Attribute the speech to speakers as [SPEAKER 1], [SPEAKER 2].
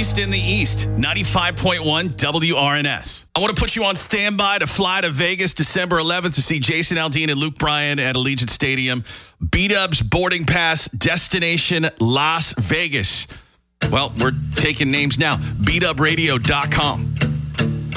[SPEAKER 1] Northeast in the East, 95.1 WRNS. I want to put you on standby to fly to Vegas December 11th to see Jason Aldean and Luke Bryan at Allegiant Stadium. B-Dub's boarding pass, destination Las Vegas. Well, we're taking names now. BDubRadio.com.